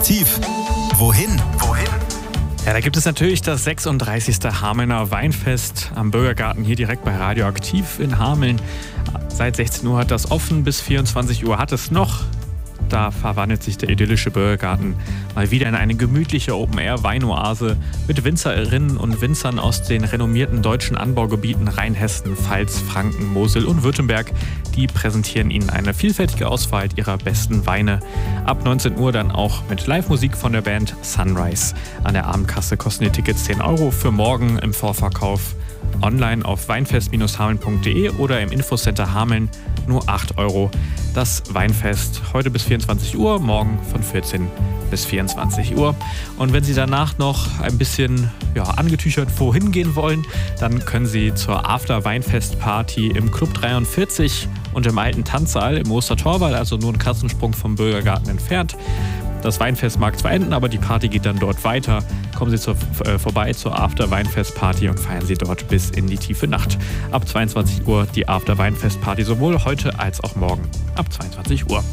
Tief. Wohin? Ja, da gibt es natürlich das 36. Hamelner Weinfest am Bürgergarten hier direkt bei Radioaktiv in Hameln. Seit 16 Uhr hat das offen, bis 24 Uhr hat es noch. Da verwandelt sich der idyllische Bürgergarten mal wieder in eine gemütliche Open-Air-Weinoase mit Winzerinnen und Winzern aus den renommierten deutschen Anbaugebieten Rheinhessen, Pfalz, Franken, Mosel und Württemberg. Die präsentieren Ihnen eine vielfältige Auswahl ihrer besten Weine. Ab 19 Uhr dann auch mit Live-Musik von der Band Sunrise. An der Abendkasse kosten die Tickets 10 €, für morgen im Vorverkauf online auf weinfest-hameln.de oder im Infocenter Hameln nur 8 €. Das Weinfest heute bis 24 Uhr, morgen von 14 bis 24 Uhr. Und wenn Sie danach noch ein bisschen angetüchert wohin gehen wollen, dann können Sie zur After-Weinfest-Party im Club 43 und im alten Tanzsaal im Ostertorwall, also nur einen Katzensprung vom Bürgergarten entfernt. Das Weinfest mag zwar enden, aber die Party geht dann dort weiter. Kommen Sie vorbei zur After-Weinfest-Party und feiern Sie dort bis in die tiefe Nacht. Ab 22 Uhr die After-Weinfest-Party, sowohl heute als auch morgen ab 22 Uhr.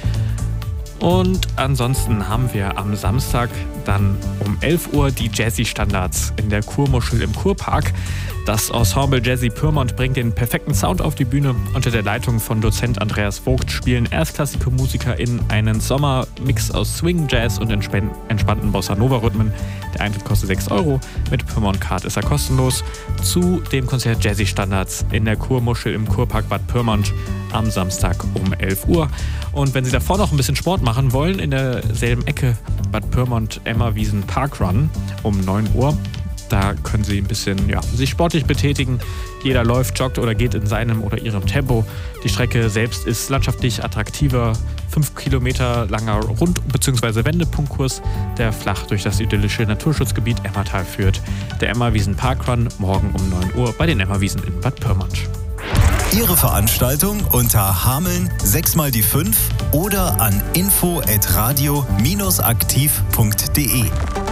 Und ansonsten haben wir am Samstag dann um 11 Uhr die Jazzy-Standards in der Kurmuschel im Kurpark. Das Ensemble Jazzy Pyrmont bringt den perfekten Sound auf die Bühne. Unter der Leitung von Dozent Andreas Vogt spielen erstklassige MusikerInnen einen Sommermix aus Swing, Jazz und entspannten Bossa-Nova-Rhythmen. Der Eintritt kostet 6 €. Mit Pyrmont Card ist er kostenlos. Zu dem Konzert Jazzy Standards in der Kurmuschel im Kurpark Bad Pyrmont am Samstag um 11 Uhr. Und wenn Sie davor noch ein bisschen Sport machen wollen, in derselben Ecke Bad Pyrmont Emmawiesen Parkrun um 9 Uhr. Da können Sie ein bisschen sich sportlich betätigen. Jeder läuft, joggt oder geht in seinem oder ihrem Tempo. Die Strecke selbst ist landschaftlich attraktiver, 5 Kilometer langer Rund- bzw. Wendepunktkurs, der flach durch das idyllische Naturschutzgebiet Emmertal führt. Der Emmawiesen Parkrun morgen um 9 Uhr bei den Emmawiesen in Bad Pyrmont. Ihre Veranstaltung unter Hameln 6x5 oder an info@radio-aktiv.de.